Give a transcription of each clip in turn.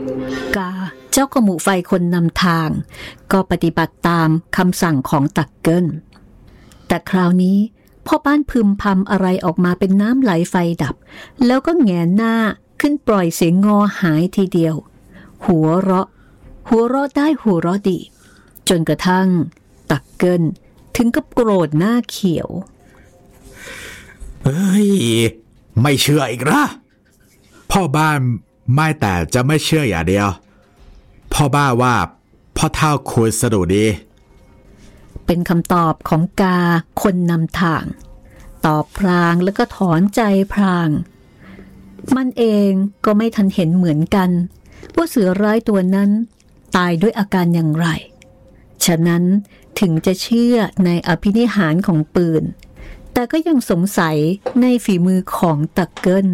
กาเจ้าขมูไฟคนนำทางก็ปฏิบัติตามคำสั่งของตักเกิลแต่คราวนี้พ่อบ้านพึมพำอะไรออกมาเป็นน้ำไหลไฟดับแล้วก็แงนหน้าขึ้นปล่อยเสียงงอหายทีเดียวหัวเราะได้หัวเราะดีจนกระทั่งตักเกิลถึงกับโกรธหน้าเขียวเฮ้ยไม่เชื่ออีกนะพ่อบ้านไม่แต่จะไม่เชื่ออย่างเดียวพ่อบ้าว่าพ่อเฒ่าคุยสะดุดดีเป็นคำตอบของกาคนนำทางตอบพลางแล้วก็ถอนใจพลางมันเองก็ไม่ทันเห็นเหมือนกันว่าเสือร้ายตัวนั้นตายด้วยอาการอย่างไรฉะนั้นถึงจะเชื่อในอภินิหารของปืนแต่ก็ยังสงสัยในฝีมือของตักเกิล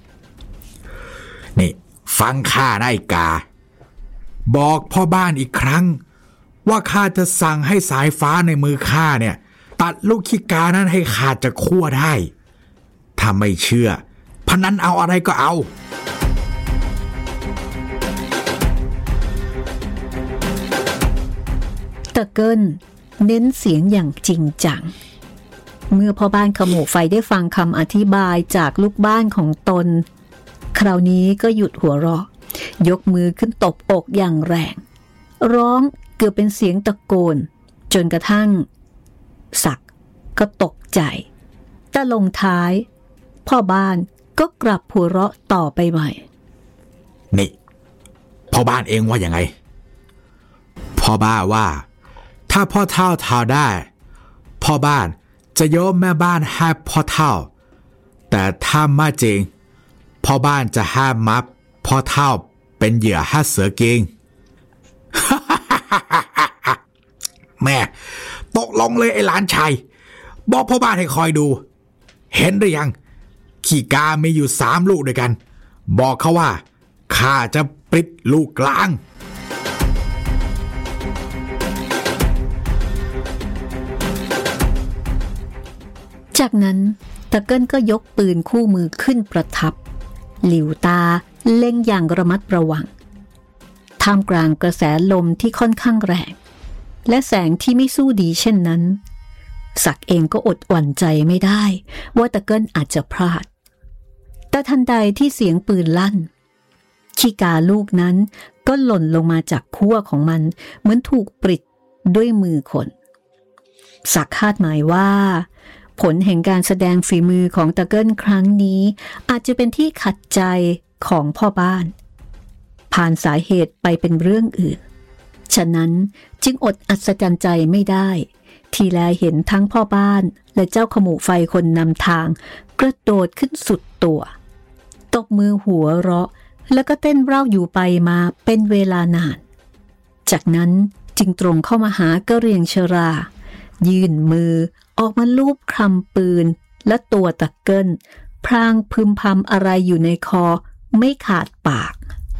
นี่ฟังข้าได้กาบอกพ่อบ้านอีกครั้งว่าข้าจะสั่งให้สายฟ้าในมือข้าเนี่ยตัดลูกขี้กานั้นให้ขาดจากขั้วได้ถ้าไม่เชื่อพนันเอาอะไรก็เอาตักเกิลเน้นเสียงอย่างจริงจังเมื่อพ่อบ้านขโมกไฟได้ฟังคำอธิบายจากลูกบ้านของตนคราวนี้ก็หยุดหัวเราะยกมือขึ้นตบอกอย่างแรงร้องเกือบเป็นเสียงตะโกนจนกระทั่งศักดิ์ก็ตกใจแต่ลงท้ายพ่อบ้านก็กลับหัวเราะต่อไปใหม่นี่พ่อบ้านเองว่าอย่างไงพ่อบ้าว่าถ้าพ่อเฒ่าทำได้พ่อบ้านจะยกแม่บ้านให้พ่อเฒ่าแต่ถ้าไม่จริงพ่อบ้านจะห้ามมับพ่อเฒ่าเป็นเหยื่อให้เสือกิง แม่ตกลงเลยไอ้หลานชายบอกพ่อบ้านให้คอยดูเห็นหรือยังขี้กามีอยู่3 ลูกด้วยกันบอกเขาว่าข้าจะปลิดลูกกลางจากนั้นตะเกิลก็ยกปืนคู่มือขึ้นประทับหลิวตาเล็งอย่างระมัดระวังท่ามกลางกระแสลมที่ค่อนข้างแรงและแสงที่ไม่สู้ดีเช่นนั้นศักดิ์เองก็อดหวั่นใจไม่ได้ว่าตะเกิลอาจจะพลาดแต่ทันใดที่เสียงปืนลั่นขี้กาลูกนั้นก็หล่นลงมาจากขั้วของมันเหมือนถูกปลิดด้วยมือคนศักดิ์คาดหมายว่าผลแห่งการแสดงฝีมือของตะเกิลครั้งนี้อาจจะเป็นที่ขัดใจของพ่อบ้านผ่านสาเหตุไปเป็นเรื่องอื่นฉะนั้นจึงอดอัศจรรย์ใจไม่ได้ที่แลเห็นทั้งพ่อบ้านและเจ้าขมูไฟคนนำทางกระโดดขึ้นสุดตัวตบมือหัวเราะแล้วก็เต้นเร่าอยู่ไปมาเป็นเวลานานจากนั้นจึงตรงเข้ามาหากระเรียงชรายื่นมือออกมาลูบคลำปืนและตัวตะเกิลพลางพึมพำอะไรอยู่ในคอไม่ขาดปาก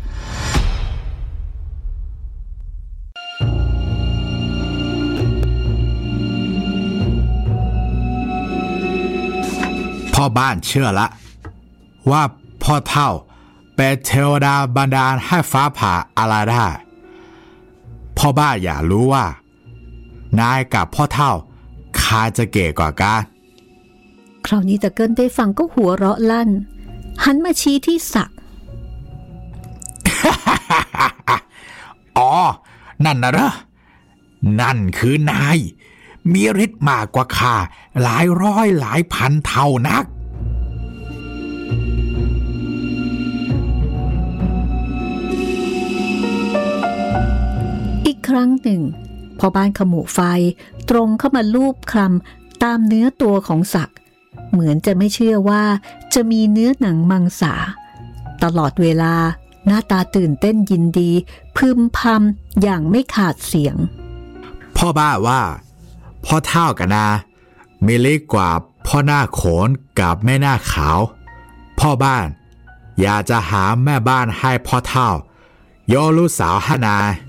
พ่อบ้านเชื่อละว่าพ่อเฒ่าเป็นเทวดาบันดาลให้ฟ้าผ่าอะไรได้พ่อบ้านอยากรู้ว่านายกับพ่อเฒ่าใครจะเก๋กว่ากันคราวนี้ตะเกิลได้ฟังก็หัวเราะลั่นหันมาชี้ที่ศักดิ์อ๋อนั่นนะเหรอนั่นคือนายมีฤทธิ์มากกว่าข้าหลายร้อยหลายพันเท่านักอีกครั้งหนึ่งพ่อบ้านขมูไฟตรงเข้ามาลูบคลำตามเนื้อตัวของศักดิ์เหมือนจะไม่เชื่อว่าจะมีเนื้อหนังมังสาตลอดเวลาหน้าตาตื่นเต้นยินดีพึมพำอย่างไม่ขาดเสียงพ่อบ้าว่าพ่อเฒ่ากันนามีเล็กกว่าพ่อหน้าโขนกับแม่หน้าขาวพ่อบ้านอยากจะหาแม่บ้านให้พ่อเฒ่าโยลูกสาวให้นาย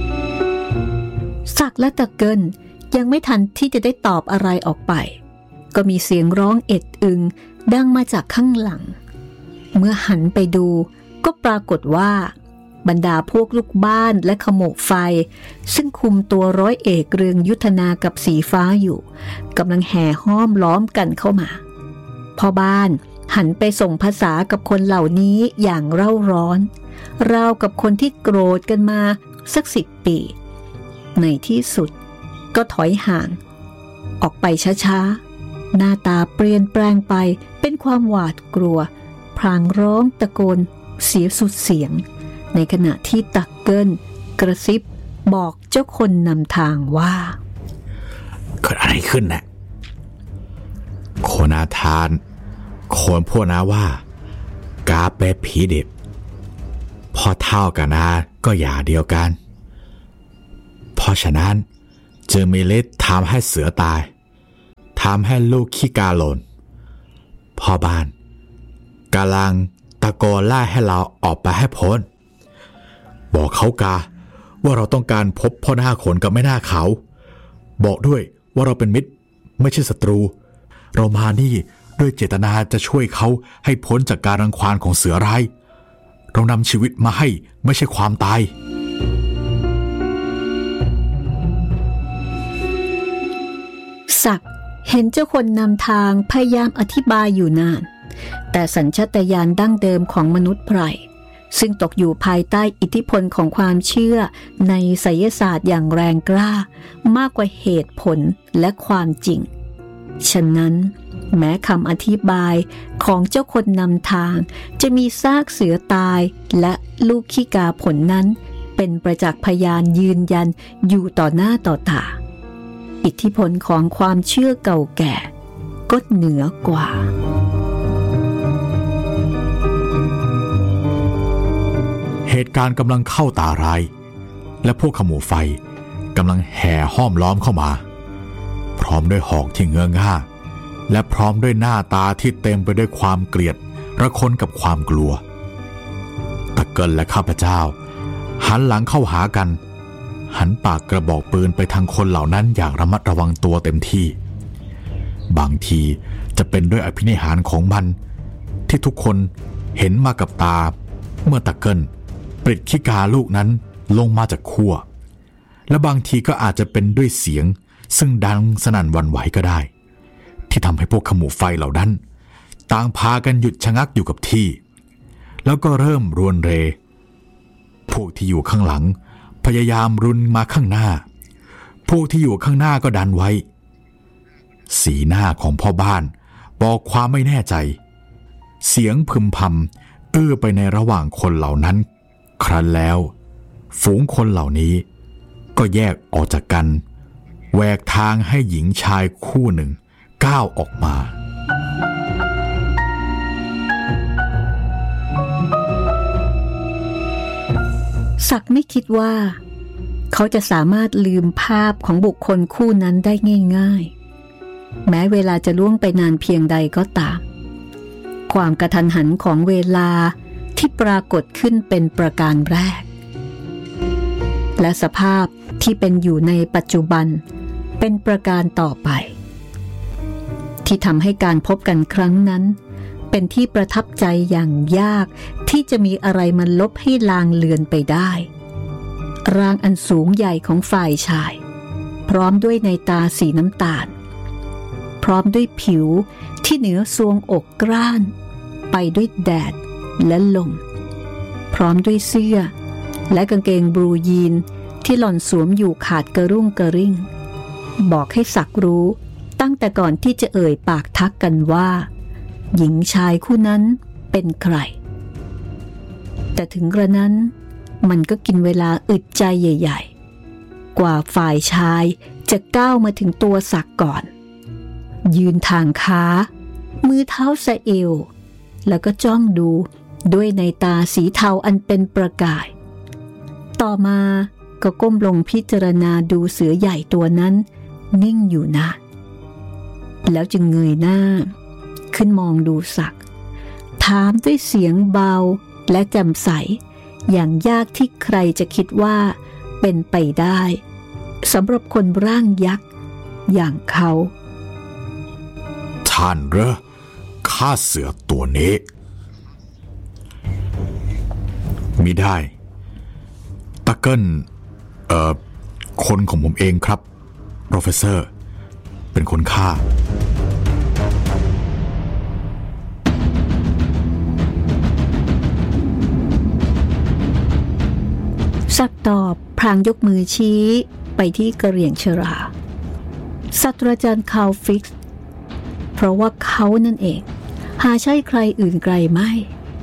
ศักดิ์และตะเกิลยังไม่ทันที่จะได้ตอบอะไรออกไปก็มีเสียงร้องเอ็ดอึงดังมาจากข้างหลังเมื่อหันไปดูก็ปรากฏว่าบรรดาพวกลูกบ้านและขโมกไฟซึ่งคุมตัวร้อยเอกเรืองยุทธนากับสีฟ้าอยู่กำลังแห่ห้อมล้อมกันเข้ามาพ่อบ้านหันไปส่งภาษากับคนเหล่านี้อย่างเร่าร้อนราวกับคนที่โกรธกันมาสัก10 ปีในที่สุดก็ถอยห่างออกไปช้าๆหน้าตาเปลี่ยนแปลงไปเป็นความหวาดกลัวพลางร้องตะโกนเสียสุดเสียงในขณะที่ตักเกิลกระซิบบอกเจ้าคนนำทางว่าเกิดอะไรขึ้นน่ะโคนาทานโคนพวกนะว่ากาเปผีดิบพอเท่ากันนะก็อย่าเดียวกันเพราะฉะนั้นจึงมีฤทธิ์ทำให้เสือตายทำให้ลูกขี้กาหล่นพ่อบ้านกำลังตะโกนไล่ให้เราออกไปให้พ้นบอกเขากาว่าเราต้องการพบพ่อหน้าขนกับแม่หน้าเขาบอกด้วยว่าเราเป็นมิตรไม่ใช่ศัตรูเรามานี่ด้วยเจตนาจะช่วยเขาให้พ้นจากการรังควานของเสือร้ายเรานำชีวิตมาให้ไม่ใช่ความตายศักดิ์เห็นเจ้าคนนำทางพยายามอธิบายอยู่นานแต่สัญชาตญาณดั้งเดิมของมนุษย์ไพร่ซึ่งตกอยู่ภายใต้อิทธิพลของความเชื่อในไสยศาสตร์อย่างแรงกล้ามากกว่าเหตุผลและความจริงฉะนั้นแม้คำอธิบายของเจ้าคนนำทางจะมีซากเสือตายและลูกขี้กาผลนั้นเป็นประจักษ์พยานยืนยันอยู่ต่อหน้าต่อตาอิทธิพลของความเชื่อเก่าแก่ก็เหนือกว่าเหตุการณ์กำลังเข้าตาร้ายและพวกขโมยไฟกำลังแห่ห้อมล้อมเข้ามาพร้อมด้วยหอกที่เงื้อง่าและพร้อมด้วยหน้าตาที่เต็มไปด้วยความเกลียดระคนกับความกลัวตะเกิลและข้าพเจ้าหันหลังเข้าหากันหันปากกระบอกปืนไปทางคนเหล่านั้นอย่างระมัดระวังตัวเต็มที่บางทีจะเป็นด้วยอภินิหารของมันที่ทุกคนเห็นมากับตาเมื่อตะเกิลปลิดขี้กาลูกนั้นลงมาจากขั้วและบางทีก็อาจจะเป็นด้วยเสียงซึ่งดังสนั่นหวั่นไหวก็ได้ที่ทำให้พวกขโมยไฟเหล่านั้นต่างพากันหยุดชะงักอยู่กับที่แล้วก็เริ่มรวนเรพวกที่อยู่ข้างหลังพยายามรุนมาข้างหน้าพวกที่อยู่ข้างหน้าก็ดันไว้สีหน้าของพ่อบ้านบอกความไม่แน่ใจเสียงพึมพำไปในระหว่างคนเหล่านั้นครั้นแล้วฝูงคนเหล่านี้ก็แยกออกจากกันแหวกทางให้หญิงชายคู่หนึ่งก้าวออกมาศักดิ์ไม่คิดว่าเขาจะสามารถลืมภาพของบุคคลคู่นั้นได้ง่ายๆแม้เวลาจะล่วงไปนานเพียงใดก็ตามความกระทันหันของเวลาที่ปรากฏขึ้นเป็นประการแรกและสภาพที่เป็นอยู่ในปัจจุบันเป็นประการต่อไปที่ทำให้การพบกันครั้งนั้นเป็นที่ประทับใจอย่างยากที่จะมีอะไรมาลบให้ลางเลือนไปได้ร่างอันสูงใหญ่ของฝ่ายชายพร้อมด้วยในตาสีน้ำตาลพร้อมด้วยผิวที่เหนือทรวงอกกร้านไปด้วยแดดและลมพร้อมด้วยเสื้อและกางเกงบลูยีนที่หล่อนสวมอยู่ขาดกระรุ่งกระริ่งบอกให้ศักดิ์รู้ตั้งแต่ก่อนที่จะเอ่ยปากทักกันว่าหญิงชายคู่นั้นเป็นใครแต่ถึงกระนั้นมันก็กินเวลาอึดใจใหญ่ๆกว่าฝ่ายชายจะก้าวมาถึงตัวศักดิ์ก่อนยืนทางขามือเท้าสะเอวแล้วก็จ้องดูด้วยในตาสีเทาอันเป็นประกายต่อมาก็ก้มลงพิจารณาดูเสือใหญ่ตัวนั้นนิ่งอยู่นานแล้วจึงเงยหน้าขึ้นมองดูศักดิ์ถามด้วยเสียงเบาและแจ่มใสอย่างยากที่ใครจะคิดว่าเป็นไปได้สำหรับคนร่างยักษ์อย่างเขาท่านเหรอข้าเสือตัวนี้มิได้ตะเกิลคนของผมเองครับโปรเฟสเซอร์เป็นคนฆ่าศักดิ์ตอบพลางยกมือชี้ไปที่กระเหรี่ยงชราศาสตราจารย์คาร์ลฟิกซ์เพราะว่าเขานั่นเองหาใช่ใครอื่นไกลไม่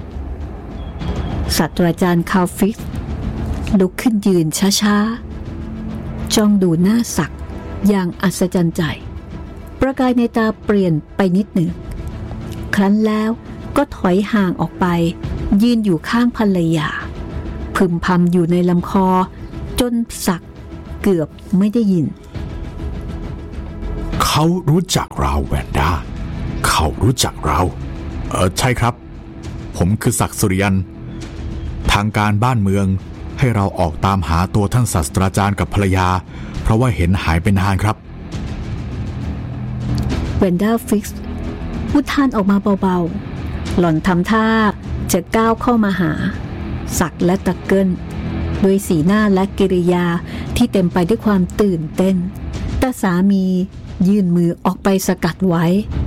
ศาสตราจารย์คาร์ลฟิกซ์ลุกขึ้นยืนช้าๆจ้องดูหน้าศักดิ์อย่างอัศจรรย์ใจประกายในตาเปลี่ยนไปนิดหนึ่งครั้นแล้วก็ถอยห่างออกไปยืนอยู่ข้างภรรยาพึมพำอยู่ในลำคอจนศักดิ์เกือบไม่ได้ยินเขารู้จักเราแวนด้าเขารู้จักเราใช่ครับผมคือศักดิ์สุริยันทางการบ้านเมืองให้เราออกตามหาตัวท่านศาสตราจารย์กับภรรยาเพราะว่าเห็นหายไปนานครับแวนด้าฟิกซ์อุทานออกมาเบาๆหล่อนทำท่าจะก้าวเข้ามาหาศักดิ์และตะเกิลด้วยสีหน้าและกิริยาที่เต็มไปด้วยความตื่นเต้นแต่สามียื่นมือออกไปสกัดไว้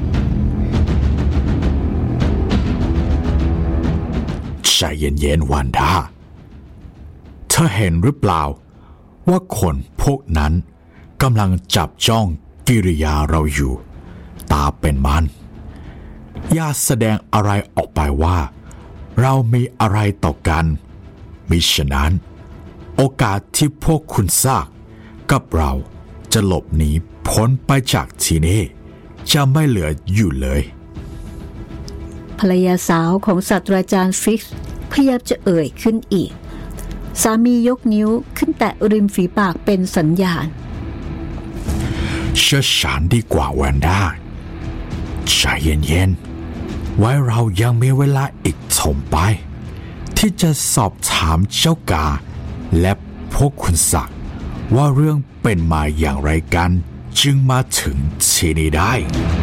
ใจเย็นๆวันด้าเธอเห็นหรือเปล่าว่าคนพวกนั้นกำลังจับจ้องกิริยาเราอยู่ตาเป็นมันอย่าแสดงอะไรออกไปว่าเรามีอะไรต่อกันมิฉะนั้นโอกาสที่พวกคุณซากกับเราจะหลบหนีพ้นไปจากที่นี่จะไม่เหลืออยู่เลยภรรยาสาวของศาสตราจารย์ฟิกซ์พยายามจะเอ่ยขึ้นอีกสามียกนิ้วขึ้นแตะริมฝีปากเป็นสัญญาณเชื่อฉันดีกว่าแวนด้าใจเย็นๆไว้เรายังมีเวลาอีกถมไปที่จะสอบถามเจ้ากาและพวกคุณศักดิ์ว่าเรื่องเป็นมาอย่างไรกันจึงมาถึงที่นี้ได้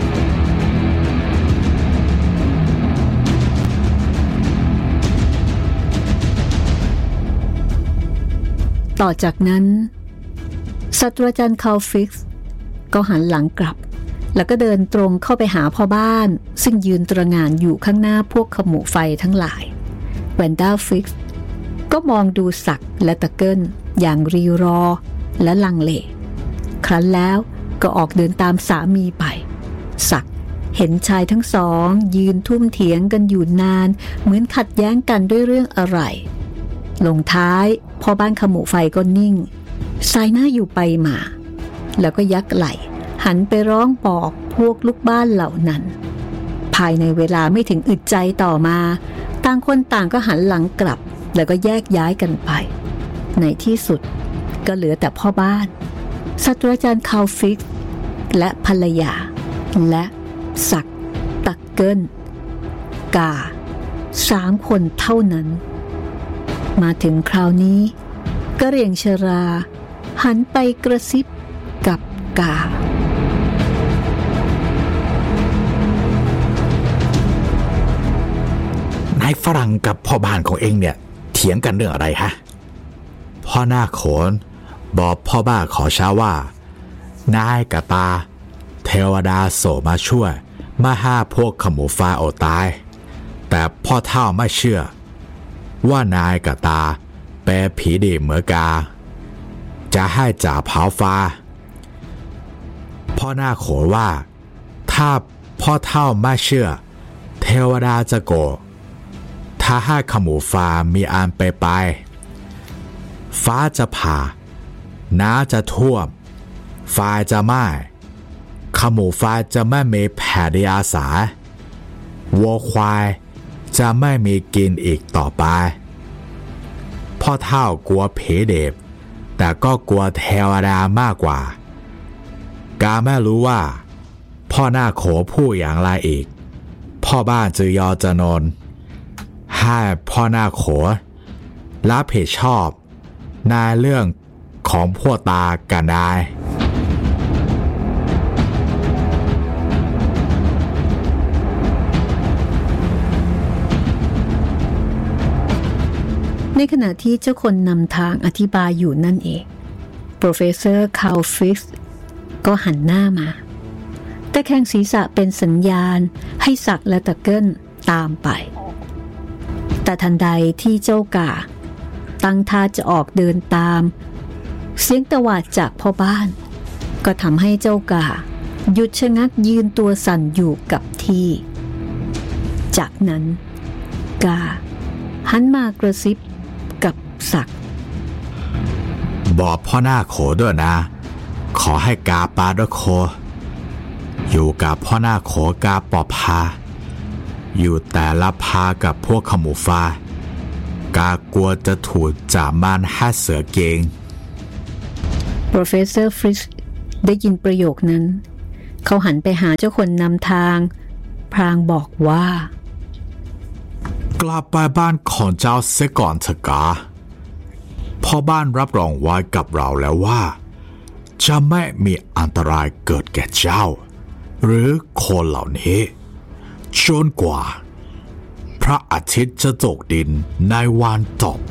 ต่อจากนั้นศาสตราจารย์คาร์ลฟิกซ์ก็หันหลังกลับแล้วก็เดินตรงเข้าไปหาพ่อบ้านซึ่งยืนตระหง่านอยู่ข้างหน้าพวกขมุไฟทั้งหลายแวนด้าฟิกซ์ก็มองดูศักดิ์และตะเกิลอย่างรีรอและลังเลครั้นแล้วก็ออกเดินตามสามีไปศักดิ์เห็นชายทั้งสองยืนทุ่มเถียงกันอยู่นานเหมือนขัดแย้งกันด้วยเรื่องอะไรลงท้ายพ่อบ้านขมุไฟก็นิ่งสายหน้าอยู่ไปมาแล้วก็ยักไหล่หันไปร้องบอกพวกลูกบ้านเหล่านั้นภายในเวลาไม่ถึงอึดใจต่อมาต่างคนต่างก็หันหลังกลับแล้วก็แยกย้ายกันไปในที่สุดก็เหลือแต่พ่อบ้านศาสตราจารย์คาร์ลฟิกซ์และภรรยาและศักดิ์ตะเกิลกา3 คนเท่านั้นมาถึงคราวนี้กระเหรี่ยงชราหันไปกระซิบกับกานายฝรั่งกับพ่อบ้านของเองเนี่ยเถียงกันเรื่องอะไรฮะพ่อหน้าโขนบอกพ่อบ้านขอช้าว่านายกับตาเทวดาโสมาช่วยมาห้าพวกขมูฟ้าอดตายแต่พ่อเฒ่าไม่เชื่อว่านายกับตาเป็นผีดีเหมือนกาจะให้จ่าเผาฟ้าพ่อหน้าโขนว่าถ้าพ่อเฒ่าไม่เชื่อเทวดาจะโกรธถ้าให้ขมูฟ้ามีอันไปฟ้าจะผ่าน้ำจะท่วมไฟจะไหม้ขมูฟ้าจะไม่มีแผ่นดินอาศัยวัวควายจะไม่มีกินอีกต่อไปพ่อเฒ่ากลัวผีเดบแต่ก็กลัวเทวดามากกว่ากาไม่รู้ว่าพ่อหน้าโขพูดอย่างไรอีกพ่อบ้านจะยอจะนอนให้พ่อหน้าโขรับผิดชอบในเรื่องของพวกตากันได้ในขณะที่เจ้าคนนำทางอธิบายอยู่นั่นเองโปรเฟสเซอร์คาลฟิกซ์ก็หันหน้ามาแต่แข้งศีรษะเป็นสัญญาณให้สักและตะเกิลตามไปแต่ทันใดที่เจ้ากาตั้งท่าจะออกเดินตามเสียงตวาดจากพ่อบ้านก็ทำให้เจ้ากาหยุดชะงักยืนตัวสั่นอยู่กับที่จากนั้นกาหันมากระซิบกับศักดิ์บอกพ่อหน้าโขด้วยนะขอให้กาปาด้วยโคอยู่กับพ่อหน้าโขกาปอบพาอยู่แต่ละพากับพวกขมูฟ้ากากลัวจะถูกจ่ามานให้เสือเกงโปรเฟสเซอร์ฟริชได้ยินประโยคนั้นเขาหันไปหาเจ้าคนนำทางพลางบอกว่ากลับไปบ้านของเจ้าเสียก่อนเถอะกาพ่อบ้านรับรองไว้กับเราแล้วว่าจะไม่มีอันตรายเกิดแก่เจ้าหรือคนเหล่านี้จนกว่าพระอาทิตย์จะตกดินในวันต่อไป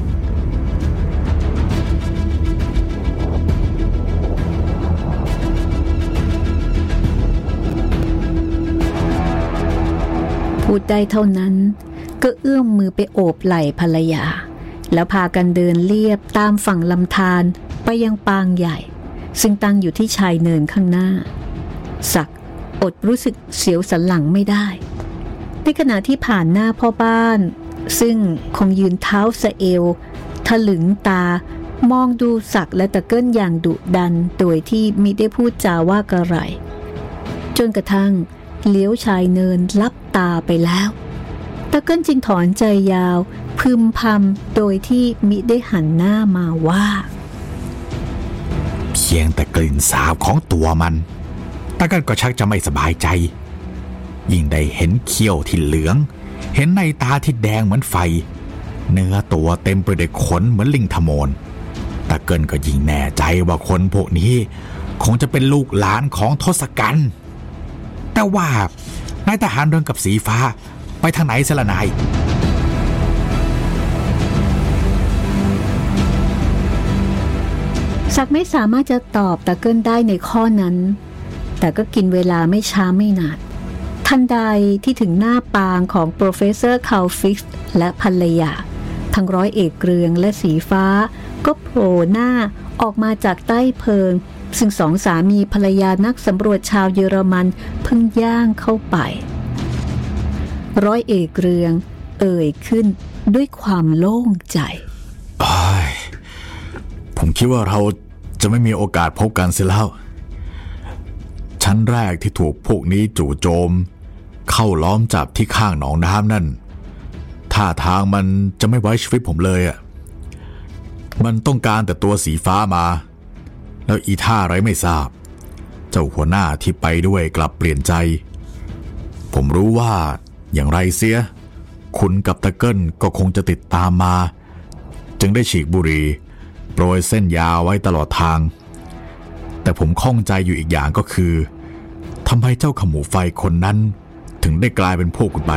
พูดได้เท่านั้นก็เอื้อมมือไปโอบไหล่ภรรยาแล้วพากันเดินเลียบตามฝั่งลำธารไปยังปางใหญ่ซึ่งตั้งอยู่ที่ชายเนินข้างหน้าศักดิ์อดรู้สึกเสียวสันหลังไม่ได้ในขณะที่ผ่านหน้าพ่อบ้านซึ่งคงยืนเท้าสะเอวถลึงตามองดูศักดิ์และตะเกิ้ลอย่างดุดันโดยที่มิได้พูดจาว่ากระไรจนกระทั่งเลี้ยวชายเนินลับตาไปแล้วตะเกิ้ลจึงถอนใจยาวพึมพำโดยที่มิได้หันหน้ามาว่าเพียงแต่กลิ่นสาบของตัวมันตะเกิ้ลก็ชักจะไม่สบายใจยิ่งได้เห็นเขี้ยวที่เหลืองเห็นในตาที่แดงเหมือนไฟเนื้อตัวเต็มไปด้วยขนเหมือนลิงทมนตะเกิ้ลก็ยิ่งแน่ใจว่าคนพวกนี้คงจะเป็นลูกหลานของทศกัณฐ์แต่ว่านายทหารเดินกับสีฟ้าไปทางไหนซะละนายศักดิ์ไม่สามารถจะตอบตะเกิ้ลได้ในข้อนั้นแต่ก็กินเวลาไม่ช้าไม่นานทันใดที่ถึงหน้าปางของโปรเฟสเซอร์คาลฟิกซ์และภรรยาทั้งร้อยเอกเกรืองและสีฟ้าก็โผล่หน้าออกมาจากใต้เพิงซึ่งสองสามีภรรยานักสำรวจชาวเยอรมันเพิ่งย่างเข้าไปร้อยเอกเกรืองเอ่ยขึ้นด้วยความโล่งใจผมคิดว่าเราจะไม่มีโอกาสพบกันเสียแล้วชั้นแรกที่ถูกพวกนี้จู่โจมเข้าล้อมจับที่ข้างหนองน้ำนั่นท่าทางมันจะไม่ไว้ชีวิตผมเลยอ่ะมันต้องการแต่ตัวสีฟ้ามาแล้วอีท่าไรไม่ทราบเจ้าหัวหน้าที่ไปด้วยกลับเปลี่ยนใจผมรู้ว่าอย่างไรเสียคุณกับตะเกิ้ลก็คงจะติดตามมาจึงได้ฉีกบุหรี่โปรยเส้นยาไว้ตลอดทางแต่ผมข้องใจอยู่อีกอย่างก็คือทำไมเจ้าขมูไฟคนนั้นถึงได้กลายเป็นพวกคุณไป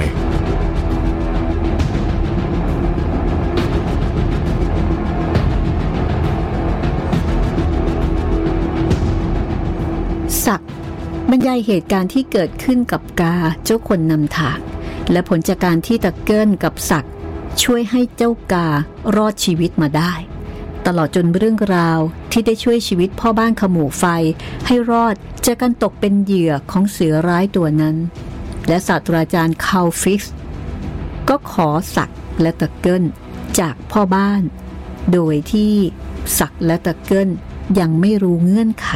ศักดิ์บรรยายเหตุการณ์ที่เกิดขึ้นกับกาเจ้าคนนำทางและผลจากการที่ตะเกิ้ลกับศักดิ์ช่วยให้เจ้าการอดชีวิตมาได้ตลอดจนเรื่องราวที่ได้ช่วยชีวิตพ่อบ้านขมูไฟให้รอดจากการตกเป็นเหยื่อของเสือร้ายตัวนั้นและศาสตราจารย์คาลฟิกซ์ก็ขอศักดิ์และตะเกิ้ลจากพ่อบ้านโดยที่ศักดิ์และตะเกิ้ลยังไม่รู้เงื่อนไข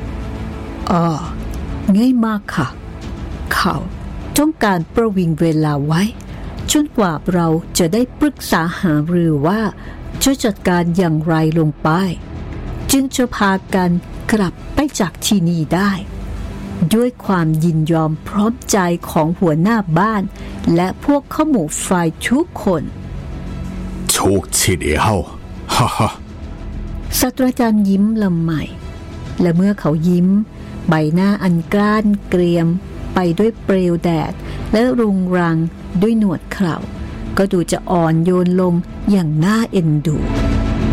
ง่ายมากค่ะเขาต้องการประวิงเวลาไว้จนกว่าเราจะได้ปรึกษาหารือว่าจะจัดการอย่างไรลงไปจึงจะพากันกลับไปจากที่นี่ได้ด้วยความยินยอมพร้อมใจของหัวหน้าบ้านและพวกขมูไฟทุกคนถูกทีเดียวฮ่าศาสตราจารย์ยิ้มละไมและเมื่อเขายิ้มใบหน้าอันกร้านเกรียมไปด้วยเปลวแดดและรุงรังด้วยหนวดเคราก็ดูจะอ่อนโยนลงอย่างน่าเอ็นดู